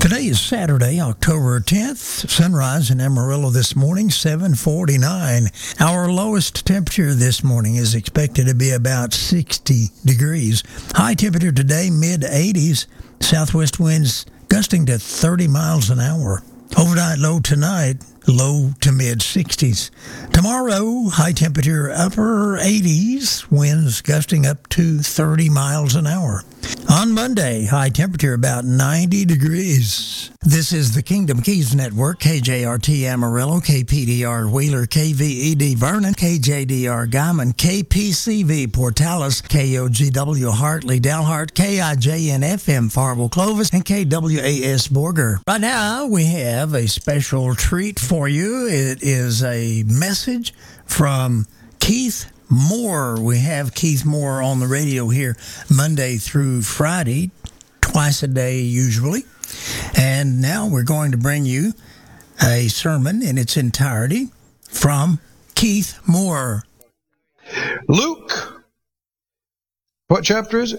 Today is Saturday, October 10th. Sunrise in Amarillo this morning, 7:49. Our lowest temperature this morning is expected to be about 60 degrees. High temperature today, mid-80s. Southwest winds gusting to 30 miles an hour. Overnight low tonight, low to mid-60s. Tomorrow, high temperature upper 80s, winds gusting up to 30 miles an hour. On Monday, high temperature about 90 degrees. This is the Kingdom Keys Network, KJRT Amarillo, KPDR Wheeler, KVED Vernon, KJDR Guyman, KPCV Portales, KOGW Hartley Dalhart, KIJN FM Farwell Clovis, and KWAS Borger. Right now, we have a special treat for you. It is a message from Keith Moore. We have Keith Moore on the radio here Monday through Friday, twice a day usually. And now we're going to bring you a sermon in its entirety from Keith Moore. Luke, what chapter is it?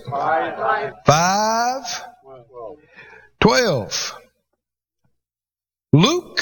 5:12. Luke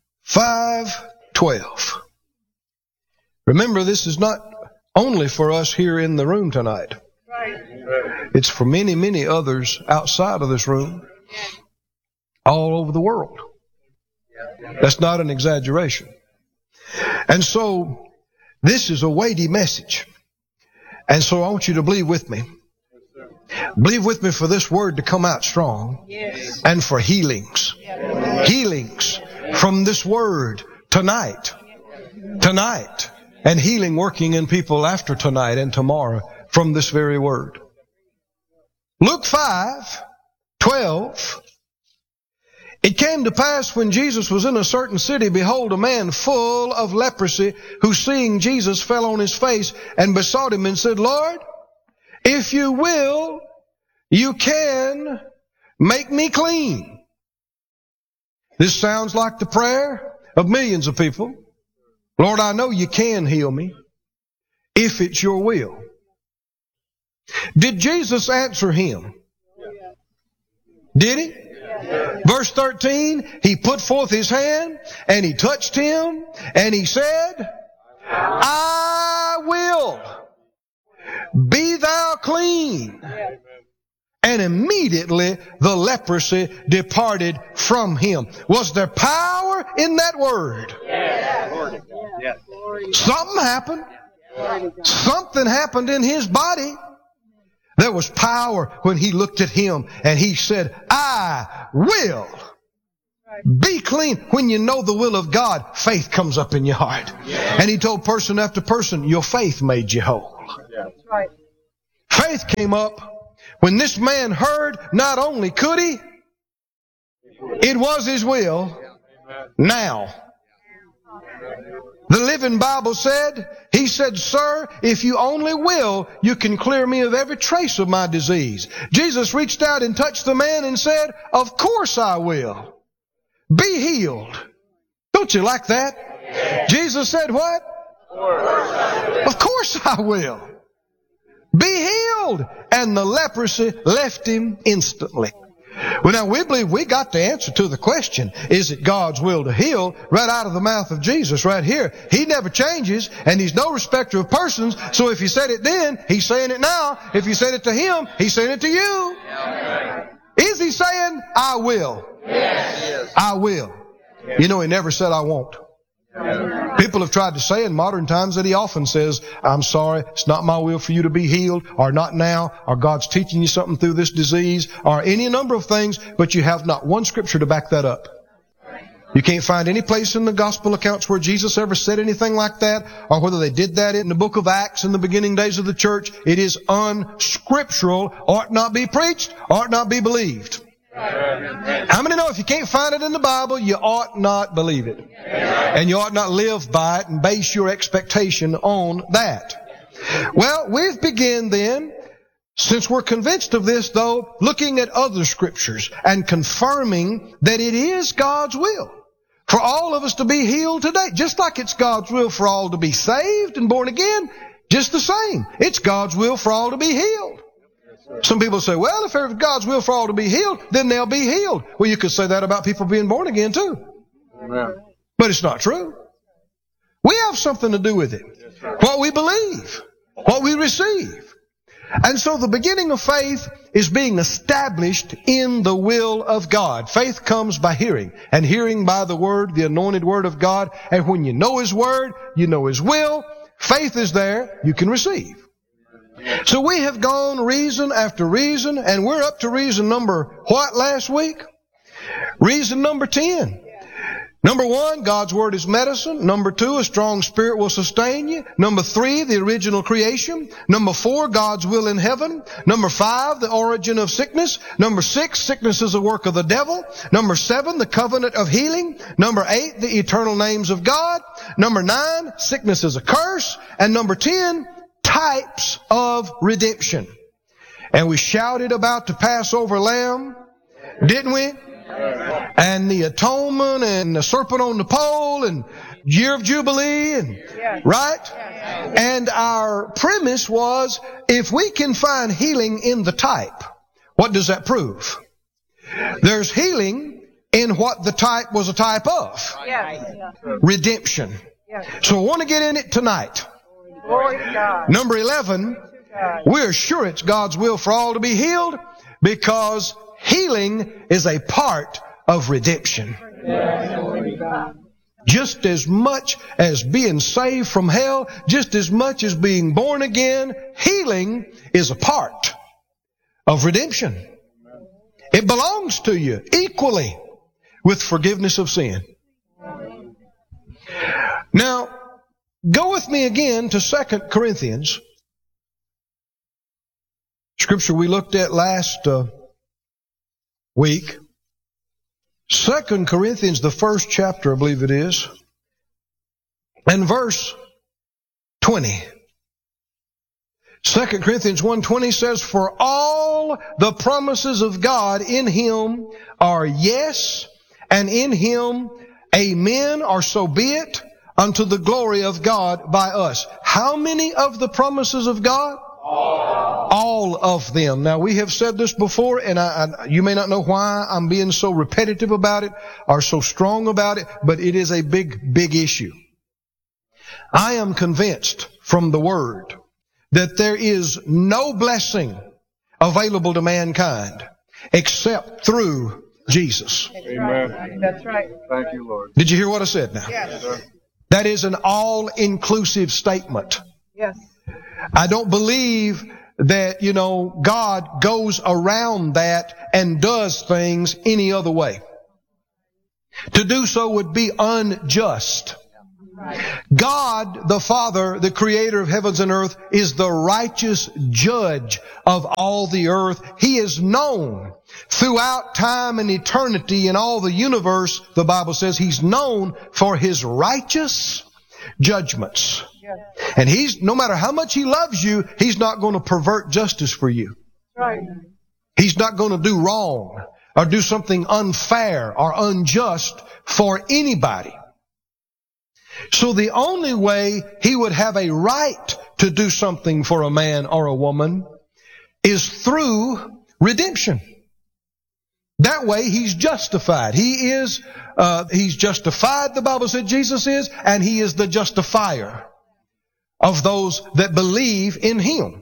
5:12. Remember, this is not only for us here in the room tonight. It's for many, many others outside of this room, all over the world. That's not an exaggeration. And so, this is a weighty message. And so I want you to believe with me. Believe with me for this word to come out strong. And for healings. Healings from this word tonight. Tonight. And healing working in people after tonight and tomorrow from this very word. Luke 5:12. It came to pass when Jesus was in a certain city, behold, a man full of leprosy, who seeing Jesus fell on his face and besought him and said, Lord, if you will, you can make me clean. This sounds like the prayer of millions of people. Lord, I know you can heal me if it's your will. Did Jesus answer him? Did he? Verse 13, he put forth his hand and he touched him and he said, I will, be thou clean. And immediately the leprosy departed from him. Was there power in that word? Yes. Something happened. Something happened in his body. There was power when he looked at him and he said, I will be clean. When you know the will of God, faith comes up in your heart. And he told person after person, your faith made you whole. Faith came up. When this man heard, not only could he, it was his will now. The Living Bible said, he said, sir, if you only will, you can clear me of every trace of my disease. Jesus reached out and touched the man and said, of course I will. Be healed. Don't you like that? Jesus said what? Of course I will. Be healed. And the leprosy left him instantly. Well, now we believe we got the answer to the question, is it God's will to heal, right out of the mouth of Jesus right here. He never changes, and He's no respecter of persons. So if He said it then, He's saying it now. If You said it to Him, He's saying it to you. Is He saying, I will? Yes. I will. You know, He never said, I won't. People have tried to say in modern times that He often says, I'm sorry, it's not my will for you to be healed, or not now, or God's teaching you something through this disease, or any number of things, but you have not one scripture to back that up. You can't find any place in the gospel accounts where Jesus ever said anything like that, or whether they did that in the book of Acts in the beginning days of the church. It is unscriptural, ought not be preached, ought not be believed. How many know if you can't find it in the Bible, you ought not believe it? And you ought not live by it and base your expectation on that. Well, we've begun then, since we're convinced of this though, looking at other scriptures and confirming that it is God's will for all of us to be healed today. Just like it's God's will for all to be saved and born again, just the same. It's God's will for all to be healed. Some people say, well, if it's God's will for all to be healed, then they'll be healed. Well, you could say that about people being born again too. Amen. But it's not true. We have something to do with it. What we believe, what we receive. And so the beginning of faith is being established in the will of God. Faith comes by hearing, and hearing by the Word, the anointed Word of God. And when you know His Word, you know His will. Faith is there, you can receive. So we have gone reason after reason, and we're up to reason number what last week? Reason number 10. Number 1, God's Word is medicine. Number 2, a strong spirit will sustain you. Number 3, the original creation. Number 4, God's will in heaven. Number 5, the origin of sickness. Number 6, sickness is a work of the devil. Number 7, the covenant of healing. Number 8, the eternal names of God. Number 9, sickness is a curse. And number 10, types of redemption. And we shouted about the Passover lamb, didn't we? And the atonement and the serpent on the pole and year of Jubilee and right? And our premise was, if we can find healing in the type, what does that prove? There's healing in what the type was a type of. Redemption. So I want to get in it tonight. Number 11, we're sure it's God's will for all to be healed because healing is a part of redemption. Just as much as being saved from hell, just as much as being born again, healing is a part of redemption. It belongs to you equally with forgiveness of sin. Now, go with me again to 2 Corinthians. Scripture we looked at last week. 2 Corinthians, the first chapter, I believe it is, and verse 20. 2 Corinthians 1:20 says, for all the promises of God in Him are yes, and in Him amen, or so be it, unto the glory of God by us. How many of the promises of God? All of them. Now, we have said this before, and you may not know why I'm being so repetitive about it or so strong about it, but it is a big, big issue. I am convinced from the Word that there is no blessing available to mankind except through Jesus. Amen. That's right. Thank you, Lord. Did you hear what I said now? Yes. That is an all-inclusive statement. Yes. I don't believe that, God goes around that and does things any other way. To do so would be unjust. God, the Father, the creator of heavens and earth, is the righteous judge of all the earth. He is known throughout time and eternity in all the universe. The Bible says He's known for His righteous judgments. And no matter how much He loves you, He's not going to pervert justice for you. Right. He's not going to do wrong or do something unfair or unjust for anybody. So the only way He would have a right to do something for a man or a woman is through redemption. That way He's justified. He's justified, the Bible said Jesus is, and He is the justifier of those that believe in Him.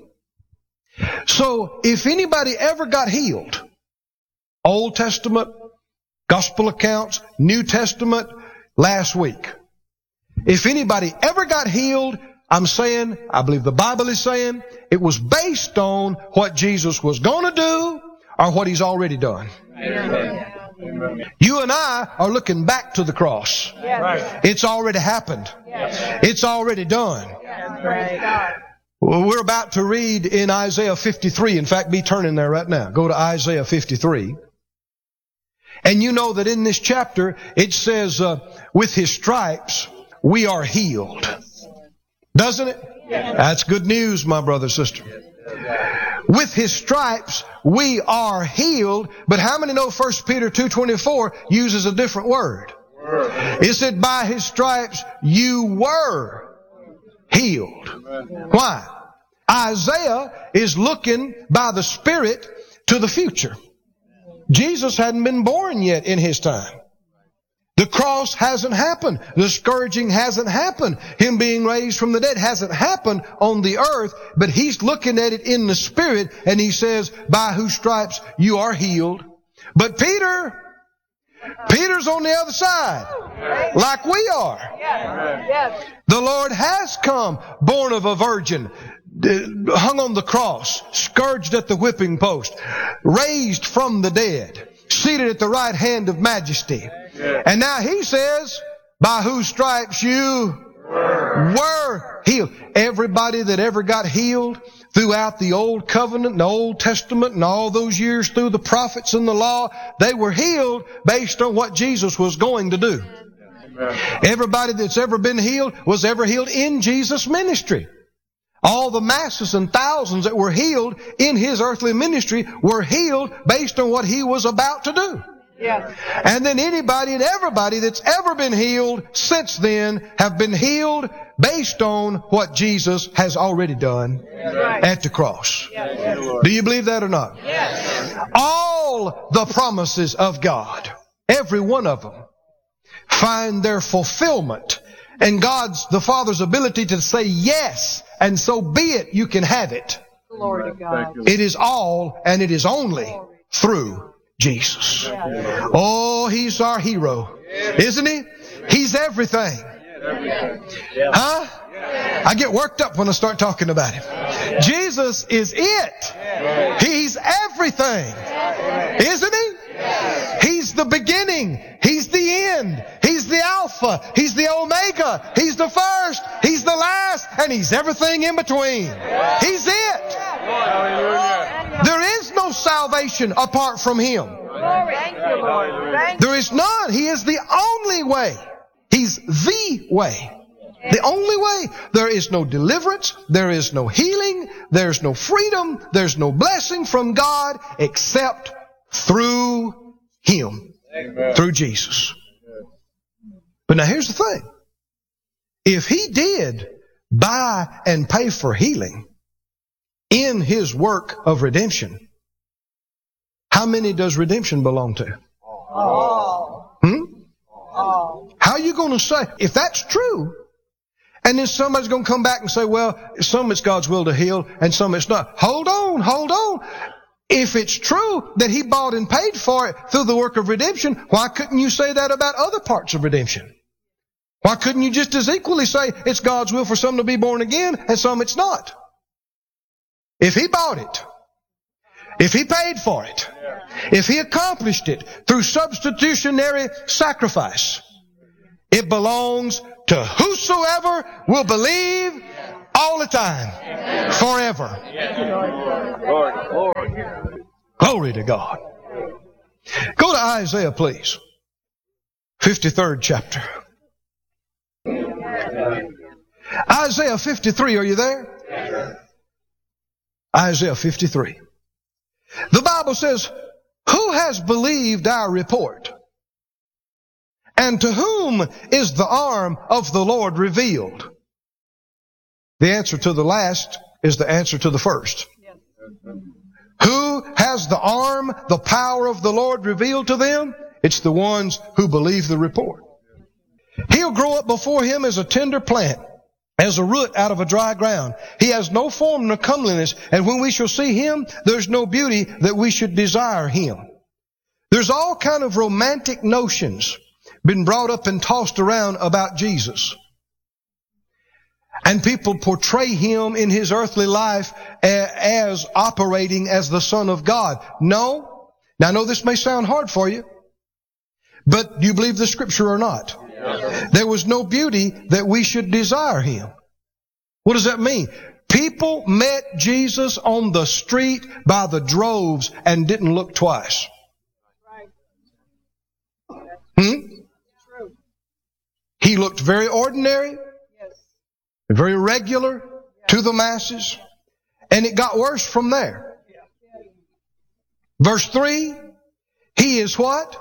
So if anybody ever got healed, Old Testament, Gospel accounts, New Testament, last week, if anybody ever got healed, I believe the Bible is saying, it was based on what Jesus was going to do or what He's already done. Amen. You and I are looking back to the cross. Yes. Right. It's already happened. Yes. It's already done. Praise God. Well, we're about to read in Isaiah 53. In fact, be turning there right now. Go to Isaiah 53. And you know that in this chapter, it says, with His stripes, we are healed. Doesn't it? Yes. That's good news, my brother, sister. With His stripes, we are healed. But how many know 1 Peter 2:24 uses a different word? It said, by His stripes, you were healed. Why? Isaiah is looking by the Spirit to the future. Jesus hadn't been born yet in his time. The cross hasn't happened. The scourging hasn't happened. Him being raised from the dead hasn't happened on the earth, but he's looking at it in the Spirit, and he says, by whose stripes you are healed. But Peter's on the other side, like we are. The Lord has come, born of a virgin, hung on the cross, scourged at the whipping post, raised from the dead, seated at the right hand of majesty. And now he says, by whose stripes you were healed. Everybody that ever got healed throughout the Old Covenant and the Old Testament and all those years through the prophets and the law, they were healed based on what Jesus was going to do. Everybody that's ever been healed was ever healed in Jesus' ministry. All the masses and thousands that were healed in his earthly ministry were healed based on what he was about to do. Yes. And then anybody and everybody that's ever been healed since then have been healed based on what Jesus has already done at the cross. Yes. Do you believe that or not? Yes. All the promises of God, every one of them, find their fulfillment in God's, the Father's ability to say yes, and so be it, you can have it. Glory to God. It is all and it is only through Jesus. Oh, he's our hero, isn't he? He's everything. Huh? I get worked up when I start talking about him. Jesus is it. He's everything, isn't he? He's the beginning. He's the end. He's the Alpha. He's the Omega. He's the first. He's the last. And He's everything in between. He's it. There is no salvation apart from Him. Thank you, Lord. There is none. He is the only way. He's the way. The only way. There is no deliverance. There is no healing. There's no freedom. There's no blessing from God except through Him. Amen. Through Jesus. But now here's the thing. If He did buy and pay for healing in His work of redemption, how many does redemption belong to? All. All. How are you going to say, if that's true, and then somebody's going to come back and say, well, some it's God's will to heal and some it's not. Hold on. If it's true that He bought and paid for it through the work of redemption, why couldn't you say that about other parts of redemption? Why couldn't you just as equally say it's God's will for some to be born again and some it's not? If He bought it, if He paid for it, if He accomplished it through substitutionary sacrifice, it belongs to whosoever will believe all the time, forever. Glory to God. Go to Isaiah, please. 53rd chapter. Isaiah 53, are you there? Isaiah 53. The Bible says, who has believed our report? And to whom is the arm of the Lord revealed? The answer to the last is the answer to the first. Yes. Who has the arm, the power of the Lord revealed to them? It's the ones who believe the report. He'll grow up before Him as a tender plant, as a root out of a dry ground. He has no form nor comeliness, and when we shall see Him, there's no beauty that we should desire Him. There's all kind of romantic notions been brought up and tossed around about Jesus. And people portray Him in His earthly life as operating as the Son of God. No. Now I know this may sound hard for you, but do you believe the Scripture or not? Yes. There was no beauty that we should desire Him. What does that mean? People met Jesus on the street by the droves and didn't look twice. He looked very ordinary, very regular to the masses, and it got worse from there. Verse 3, He is what?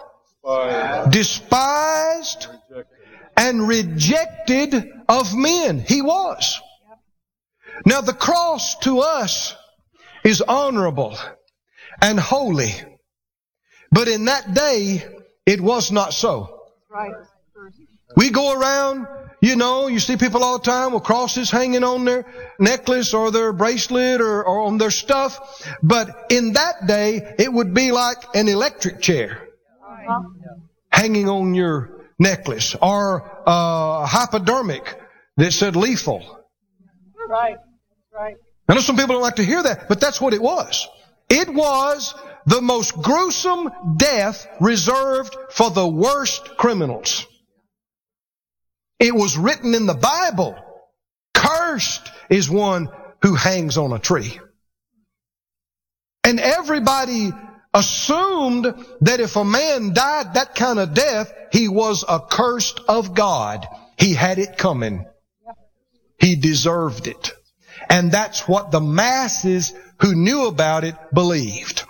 Despised and rejected of men. He was. Now the cross to us is honorable and holy. But in that day, it was not so. Right. We go around, you see people all the time with crosses hanging on their necklace or their bracelet or on their stuff. But in that day, it would be like an electric chair hanging on your necklace, or a hypodermic that said lethal. Right. Right. I know some people don't like to hear that, but that's what it was. It was the most gruesome death reserved for the worst criminals. It was written in the Bible, cursed is one who hangs on a tree. And everybody assumed that if a man died that kind of death, he was accursed of God. He had it coming. He deserved it. And that's what the masses who knew about it believed.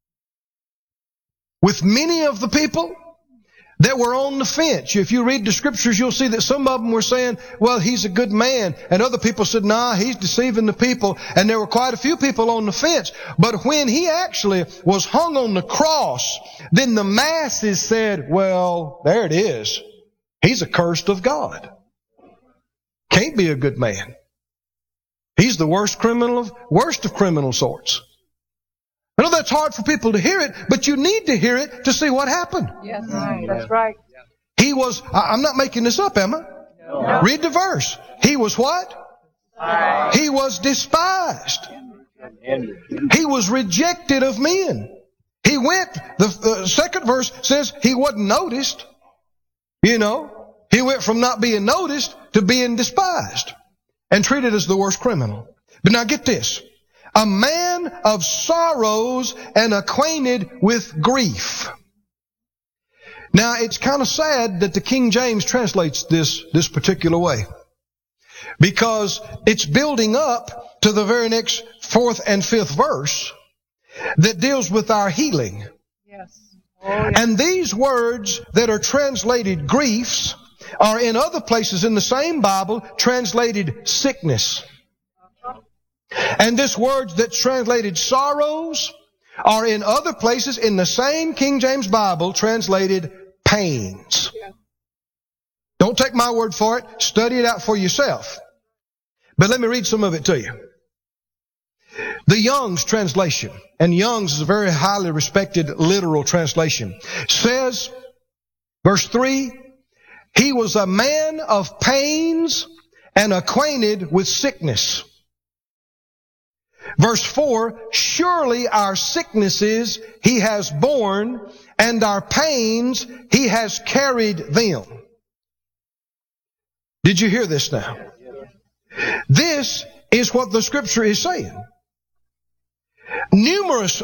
With many of the people that were on the fence, if you read the scriptures, you'll see that some of them were saying, well, he's a good man. And other people said, nah, he's deceiving the people. And there were quite a few people on the fence. But when he actually was hung on the cross, then the masses said, well, there it is. He's accursed of God. Can't be a good man. He's the worst of criminal sorts. I know that's hard for people to hear it, but you need to hear it to see what happened. Yes, right. That's right. He was, I'm not making this up, am I? No. Read the verse. He was what? He was despised. He was rejected of men. He went, the second verse says he wasn't noticed. He went from not being noticed to being despised and treated as the worst criminal. But now get this. A man of sorrows and acquainted with grief. Now, it's kind of sad that the King James translates this particular way, because it's building up to the very next 4th and 5th verse that deals with our healing. Yes. Oh, yes. And these words that are translated griefs are in other places in the same Bible translated sickness. And this word that's translated sorrows are in other places in the same King James Bible translated pains. Don't take my word for it. Study it out for yourself. But let me read some of it to you. The Young's translation, and Young's is a very highly respected literal translation, says, verse 3, he was a man of pains and acquainted with sickness. Verse 4, surely our sicknesses he has borne, and our pains he has carried them. Did you hear this now? This is what the scripture is saying. Numerous